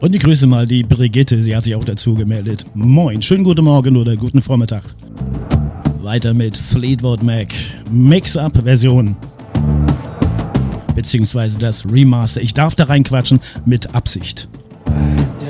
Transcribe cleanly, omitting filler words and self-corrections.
Und ich grüße mal die Brigitte, sie hat sich auch dazu gemeldet. Moin, schönen guten Morgen oder guten Vormittag. Weiter mit Fleetwood Mac, Mix-Up-Version. Beziehungsweise das Remaster. Ich darf da reinquatschen mit Absicht.